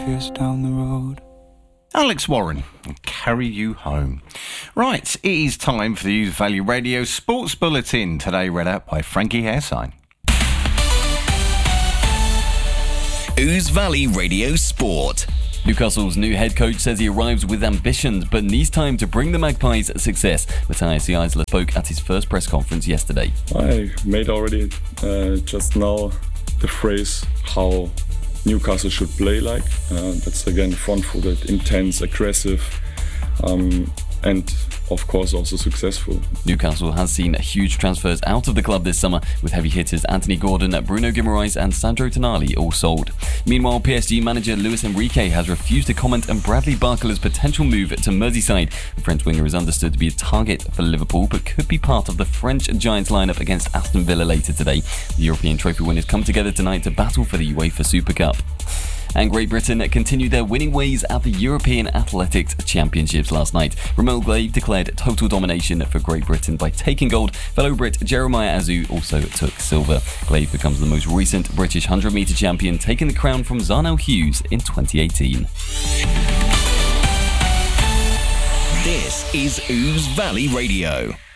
Pierce down the road. Alex Warren, carry you home. Right, it is time for the Ouse Valley Radio Sports Bulletin, today read out by Frankie Hairsign. Ouse Valley Radio Sport. Newcastle's new head coach says he arrives with ambitions but needs time to bring the Magpies success. Matthias Eisler spoke at his first press conference yesterday. I made already just now the phrase how Newcastle should play like. That's again front-footed, intense, aggressive, and of course also successful. Newcastle has seen huge transfers out of the club this summer, with heavy hitters Anthony Gordon, Bruno Guimaraes and Sandro Tonali all sold. Meanwhile, PSG manager Luis Enrique has refused to comment on Bradley Barcola's potential move to Merseyside. The French winger is understood to be a target for Liverpool, but could be part of the French Giants lineup against Aston Villa later today. The European trophy winners come together tonight to battle for the UEFA Super Cup. And Great Britain continued their winning ways at the European Athletics Championships last night. Romain Glave declared total domination for Great Britain by taking gold. Fellow Brit Jeremiah Azu also took silver. Glave becomes the most recent British 100-metre champion, taking the crown from Zarnell Hughes in 2018. This is Ouse Valley Radio.